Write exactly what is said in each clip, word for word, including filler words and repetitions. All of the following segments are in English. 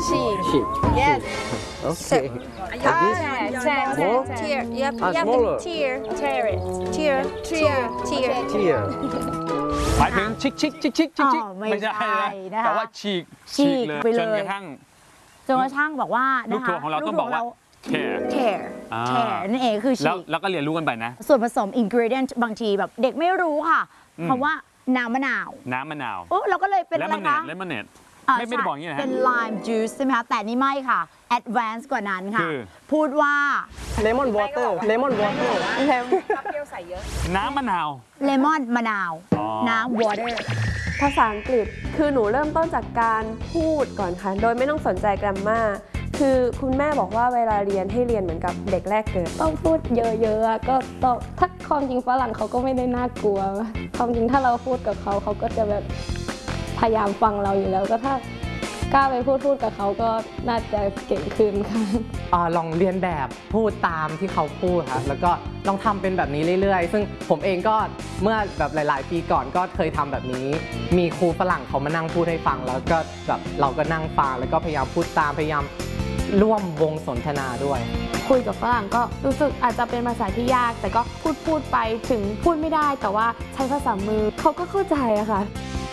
sheep. Sheep. Yes. Okay. Ah, More? tear. Yep. Ah, Yep. smaller. Tear. Tear it. Tear. Tear. Tear. Tear. หมายถึงชิกชิกชิกชิกชิกชิกอ๋อไม่ใช่นะนะคะแต่ว่าฉีกฉีกเลยไปเลยจนกระทั่งจนกระทั่งบอกว่าลูนะกคะทัวร์ของเราต้องบอกว่า tear tear อ่า tear นั่นเองคือแล้วฉีกแล้วก็เรียนรู้กันไปนะส่วนผสม ingredient บางทีแบบเด็กไม่รู้ค่ะคำว่าน้ำมะนาวน้ำมะนาวโอ้เราก็เลยเป็นอะไรเลมอนเนคะตเลมอนเนตอ่าไม่ไม่ได้บอกอย่างนี้นะเป็ฮะน lime juice ใช่ไหมคะแต่นี่ไม่ค่ะ advanced กว่านั้นค่ะคือพูดว่า Lemon water. Lemon water. น้ำมะนาว lemon มะนาวอ๋อน้ำ water ภาษาอังกฤษคือหนูเริ่มต้นจากการพูดก่อนค่ะโดยไม่ต้องสนใจแกรมมาคือคุณแม่บอกว่าเวลาเรียนให้เรียนเหมือนกับเด็กแรกเกิดต้องพูดเยอะๆอะก็ต้องถ้าความจริงฝรั่งเขาก็ไม่ได้น่ากลัวความจริงถ้าเราพูดกับเขาเขาก็จะแบบพยายามฟังเราอยู่แล้วก็ถ้ากล้าไปพูดพูดกับเขาก็น่าจะเก่งขึ้นค่ะอ่าลองเรียนแบบพูดตามที่เขาพูดครับแล้วก็ลองทำเป็นแบบนี้เรื่อยๆ ซึ่งผมเองก็เมื่อแบบหลายๆ ปีก่อนก็เคยทำแบบนี้ มีครูฝรั่งเขามานั่งพูดให้ฟังแล้วก็แบบเราก็นั่งฟังแล้วก็พยายามพูดตามพยายามร่วมวงสนทนาด้วยคุยกับฝรั่งก็รู้สึกอาจจะเป็นภาษาที่ยาก แต่ก็พูดพูดไปถึงพูดไม่ได้แต่ว่าใช้ภาษามือเขาก็เข้าใจอะค่ะ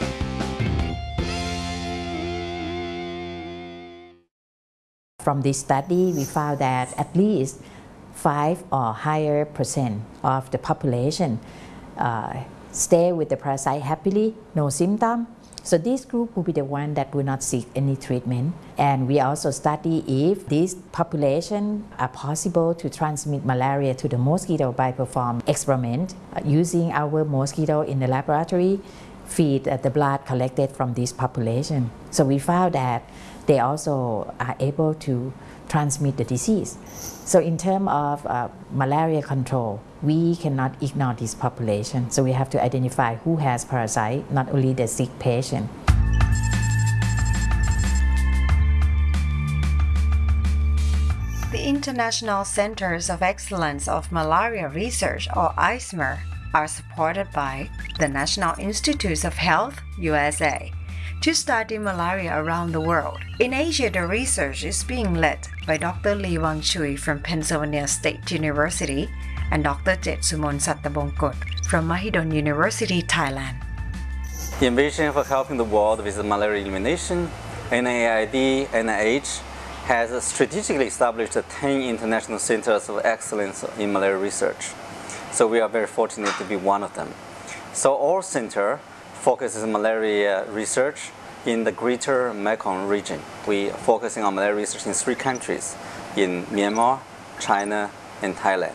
From this study, we found that at least five or higher percent of the population uh, stay with the parasite happily, no symptom. So this group will be the one that will not seek any treatment. And we also study if this population are possible to transmit malaria to the mosquito by perform experiment uh, using our mosquito in the laboratory, feed uh, the blood collected from this population. So we found that they also are able to transmit the disease. So in terms of uh, malaria control, we cannot ignore this population. So we have to identify who has parasite, not only the sick patient. The International Centers of Excellence of Malaria Research, or I S M E R, are supported by the National Institutes of Health, U S A, to study malaria around the world. In Asia, the research is being led by Doctor Lee Wang Chui from Pennsylvania State University and Doctor Jetsumon Sattabongkot from Mahidol University, Thailand. In vision for helping the world with malaria elimination, N I I D, N I H has strategically established ten international centers of excellence in malaria research. So we are very fortunate to be one of them. So our center focuses on malaria research in the greater Mekong region. We are focusing on malaria research in three countries, in Myanmar, China, and Thailand.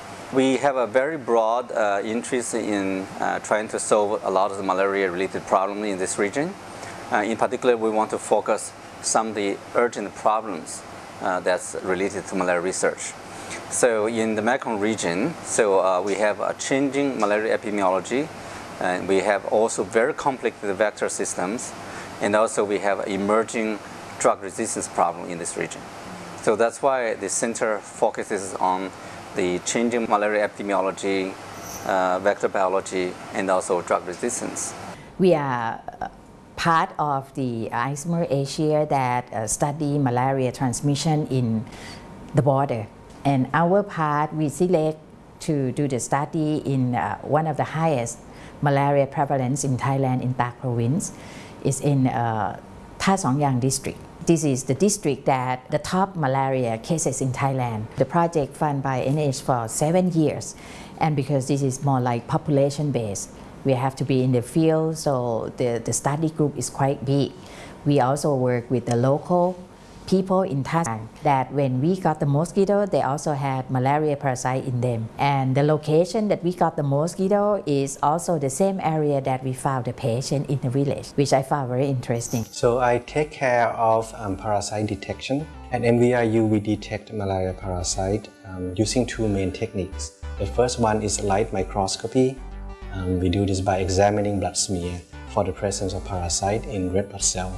We have a very broad uh, interest in uh, trying to solve a lot of the malaria-related problems in this region. Uh, in particular, we want to focus some of the urgent problems uh, that's related to malaria research. So in the Mekong region, so uh, we have a changing malaria epidemiology, and we have also very complicated vector systems, and also we have emerging drug resistance problem in this region. So that's why the center focuses on the changing malaria epidemiology, uh, vector biology, and also drug resistance. We are part of the I S M E R Asia that uh, study malaria transmission in the border. And our part, we select to do the study in uh, one of the highest malaria prevalence in Thailand, in Tak province, is in uh, Tha Song Yang district. This is the district that the top malaria cases in Thailand. The project funded by N I H for seven years. And because this is more like population based, we have to be in the field, so the, the study group is quite big. We also work with the local people in Thailand that when we got the mosquito, they also had malaria parasite in them. And the location that we got the mosquito is also the same area that we found the patient in the village, which I found very interesting. So I take care of um, parasite detection. At M V I U, we detect malaria parasite um, using two main techniques. The first one is light microscopy. Um, we do this by examining blood smear for the presence of parasite in red blood cell.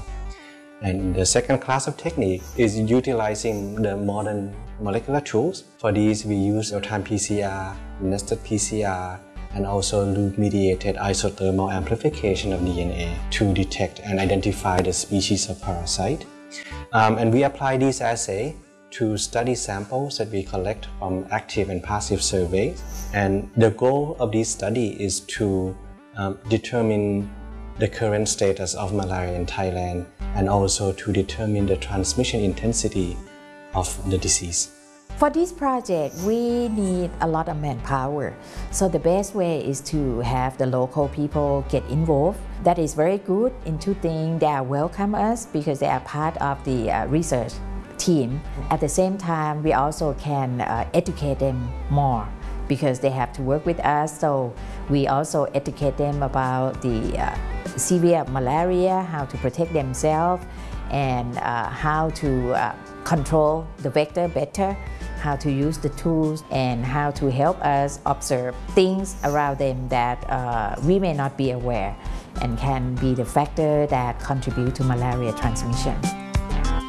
And the second class of technique is utilizing the modern molecular tools. For these, we use real-time P C R, nested P C R, and also loop-mediated isothermal amplification of D N A to detect and identify the species of parasite. Um, and we apply these assays to study samples that we collect from active and passive surveys. And the goal of this study is to um, determine the current status of malaria in Thailand and also to determine the transmission intensity of the disease. For this project, we need a lot of manpower. So the best way is to have the local people get involved. That is very good in two things. They are welcome us because they are part of the uh, research team. At the same time, we also can uh, educate them more because they have to work with us. So we also educate them about the uh, severe malaria, how to protect themselves, and uh, how to uh, control the vector better, how to use the tools, and how to help us observe things around them that uh, we may not be aware and can be the factor that contribute to malaria transmission.